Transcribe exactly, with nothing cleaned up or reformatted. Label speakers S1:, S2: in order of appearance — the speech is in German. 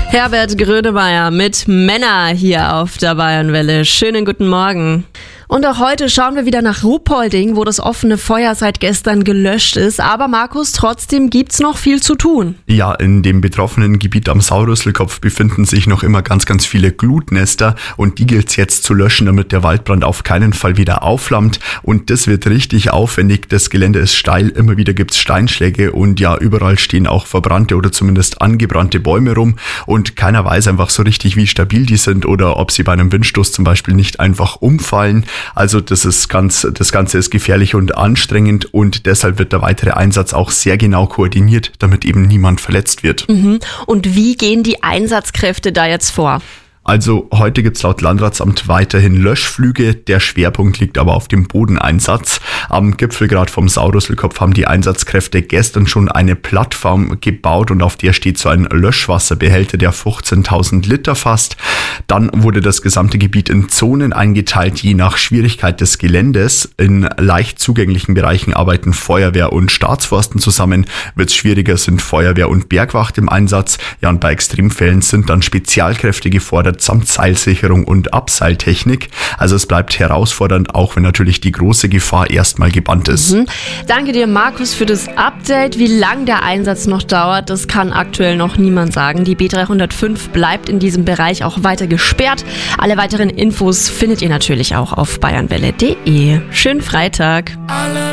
S1: Herbert Grönemeyer mit Männer hier auf der Bayernwelle. Schönen guten Morgen. Und auch heute schauen wir wieder nach Ruhpolding, wo das offene Feuer seit gestern gelöscht ist. Aber Markus, trotzdem gibt's noch viel zu tun.
S2: Ja, in dem betroffenen Gebiet am Sauerrüsselkopf befinden sich noch immer ganz, ganz viele Glutnester. Und die gilt's jetzt zu löschen, damit der Waldbrand auf keinen Fall wieder aufflammt. Und das wird richtig aufwendig. Das Gelände ist steil, immer wieder gibt's Steinschläge. Und ja, überall stehen auch verbrannte oder zumindest angebrannte Bäume rum. Und keiner weiß einfach so richtig, wie stabil die sind oder ob sie bei einem Windstoß zum Beispiel nicht einfach umfallen. Also das ist ganz, das Ganze ist gefährlich und anstrengend und deshalb wird der weitere Einsatz auch sehr genau koordiniert, damit eben niemand verletzt wird.
S1: Mhm. Und wie gehen die Einsatzkräfte da jetzt vor?
S2: Also heute gibt es laut Landratsamt weiterhin Löschflüge, der Schwerpunkt liegt aber auf dem Bodeneinsatz. Am Gipfelgrat vom Sauerrüsselkopf haben die Einsatzkräfte gestern schon eine Plattform gebaut und auf der steht so ein Löschwasserbehälter, der fünfzehntausend Liter fasst. Dann wurde das gesamte Gebiet in Zonen eingeteilt, je nach Schwierigkeit des Geländes. In leicht zugänglichen Bereichen arbeiten Feuerwehr und Staatsforsten zusammen. Wird es schwieriger, sind Feuerwehr und Bergwacht im Einsatz. Ja, und bei Extremfällen sind dann Spezialkräfte gefordert, samt Seilsicherung und Abseiltechnik. Also es bleibt herausfordernd, auch wenn natürlich die große Gefahr erstmal gebannt ist.
S1: Mhm. Danke dir, Markus, für das Update. Wie lang der Einsatz noch dauert, das kann aktuell noch niemand sagen. Die B dreihundertfünf bleibt in diesem Bereich auch weiter gesperrt. Alle weiteren Infos findet ihr natürlich auch auf bayernwelle punkt de. Schönen Freitag.